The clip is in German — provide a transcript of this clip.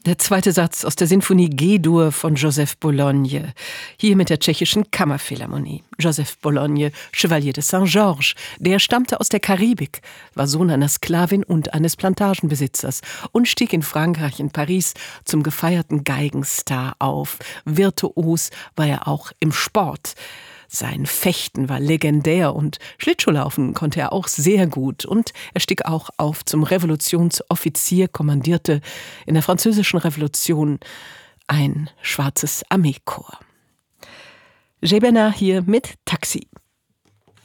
Der zweite Satz aus der Sinfonie G-Dur von Joseph Bologne. Hier mit der tschechischen Kammerphilharmonie. Joseph Bologne, Chevalier de Saint-Georges. Der stammte aus der Karibik, war Sohn einer Sklavin und eines Plantagenbesitzers und stieg in Frankreich, in Paris, zum gefeierten Geigenstar auf. Virtuos war er auch im Sport. Sein Fechten war legendär und Schlittschuhlaufen konnte er auch sehr gut. Und er stieg auch auf zum Revolutionsoffizier, kommandierte in der Französischen Revolution ein schwarzes Armeekorps. Jay Bernard hier mit Taxi.